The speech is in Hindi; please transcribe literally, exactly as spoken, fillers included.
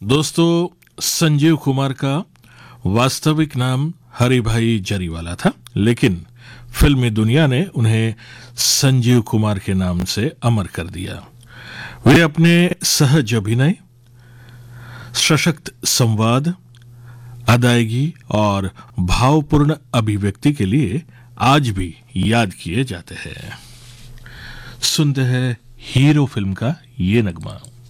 दोस्तों, संजीव कुमार का वास्तविक नाम हरिभाई जरीवाला था, लेकिन फिल्मी दुनिया ने उन्हें संजीव कुमार के नाम से अमर कर दिया। वे अपने सहज अभिनय, सशक्त संवाद, अदायगी और भावपूर्ण अभिव्यक्ति के लिए आज भी याद किए जाते हैं। सुनते हैं हीरो फिल्म का ये नगमा।